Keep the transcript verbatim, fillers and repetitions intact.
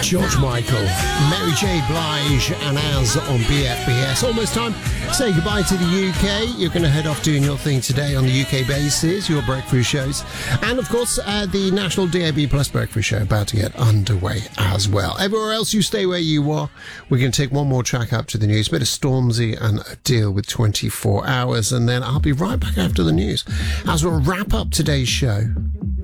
George Michael, Mary J. Blige, and Az on B F B S. Almost time to say goodbye to the U K. You're going to head off doing your thing today on the U K bases, your breakthrough shows. And, of course, uh, the National D A B Plus breakthrough show about to get underway as well. Everywhere else, you stay where you are. We're going to take one more track up to the news. A bit of Stormzy and a deal with twenty-four hours. And then I'll be right back after the news as we'll wrap up today's show